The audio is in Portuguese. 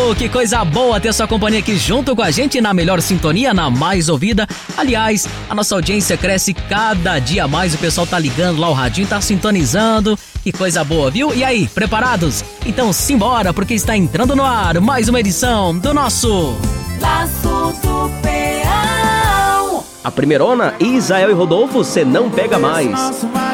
Que coisa boa ter sua companhia aqui junto com a gente na melhor sintonia, na mais ouvida. Aliás, a nossa audiência cresce cada dia mais, o pessoal tá ligando lá o radinho, tá sintonizando. Que coisa boa, viu? E aí, preparados? Então simbora, porque está entrando no ar mais uma edição do nosso Laço do Peão. A primeirona, Isael e Rodolfo, cê não pega mais.